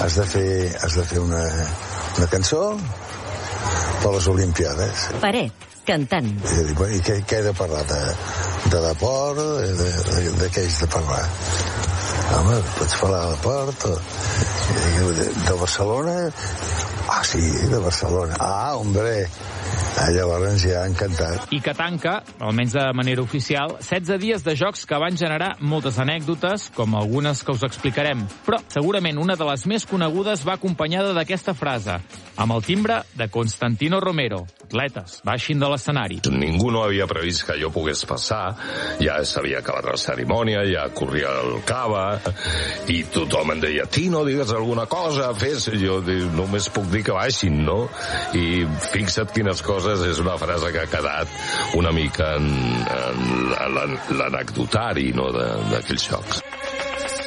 has de fer una cançó per les Olimpiades. Paret, cantant. I què he de parlar? De deport? De què has de parlar? Home, pots parlar de deport? De Barcelona? Ah, sí, de Barcelona. Ah, hombre! Llavors ja encantat. I que tanca, almenys de manera oficial, 16 dies de jocs que van generar moltes anècdotes, com algunes que us explicarem. Però segurament una de les més conegudes va acompanyada d'aquesta frase, amb el timbre de Constantino Romero. Atletes, baixin de l'escenari. Ningú no havia previst que allò pogués passar, ja s'havia acabat la cerimònia, ja corria el cava, i tothom em deia, Tino, digues alguna cosa, fes... Jo només puc dir que baixin, no? I fixa't quines coses, és una frase que ha quedat una mica en l'anecdotari, no?, d'aquells jocs.